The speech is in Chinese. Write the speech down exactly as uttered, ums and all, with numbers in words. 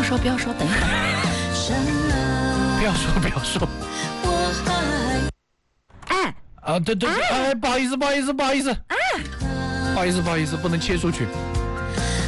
说，不要说，等一会儿。 不要说，不要说。 哎啊，对对对，哎，不好意思，不好意思，不好意思，哎，不好意思，不好意思，不能切出去。